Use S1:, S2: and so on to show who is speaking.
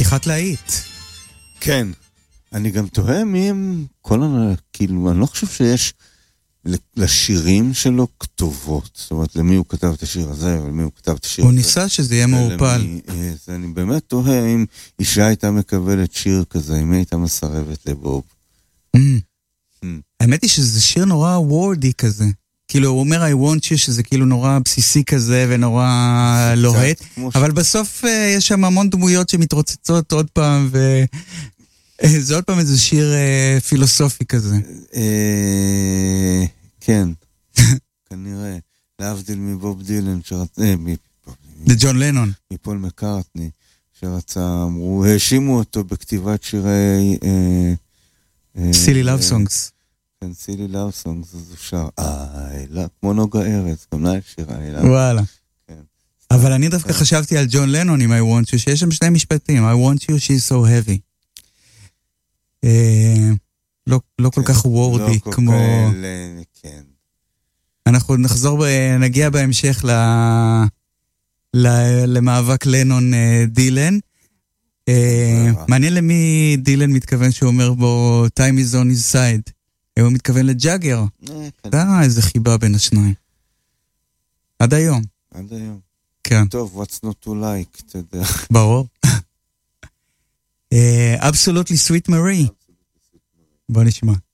S1: חתיכת להיט.
S2: כן. אני גם תוהה מי הם כל כאילו, אני לא חושב שיש לשירים שלו כתובות. זאת אומרת, למי הוא כתב את השיר הזה, ולמי הוא כתב את השיר
S1: הוא
S2: הזה.
S1: ניסה שזה יהיה מעורפל.
S2: אני באמת תוהה אם אישה הייתה מקבלת שיר כזה, אם היא הייתה מסרבת לבוב.
S1: האמת היא שזה שיר נורא וורדי כזה. כאילו, הוא אומר I want you, שזה כאילו נורא בסיסי כזה, ונורא לוהט. אבל בסוף יש שם המון דמויות שמתרוצצות עוד פעם, זה עוד פעם איזה שיר פילוסופי כזה.
S2: כן, כנראה. להבדיל מבוב דילן,
S1: לג'ון לנון.
S2: מפול מקארטני, שרצה, אמרו, האשימו אותו בכתיבת שירי...
S1: סילי לאב סונגס.
S2: כן, סילי לאב סונגס, אז אפשר, כמו נוגה ארץ, גם לה יש שיר אילה.
S1: וואלה. אבל אני דווקא חשבתי על ג'ון לנון עם I want you, שיש שם שני משפטים, I want you, she's so heavy. לא כל כך וורדי כמו...
S2: כן.
S1: אנחנו נגיע בהמשך למאבק לנון דילן. מעניין למי דילן מתכוון שהוא אומר בו time is on his side. הוא מתכוון לג'אגר. איזה חיבה בין השניים. עד היום.
S2: עד היום.
S1: כן.
S2: טוב, what's not to like, אתה יודע.
S1: ברור. Absolutely Sweet Marie. בוא נשמע.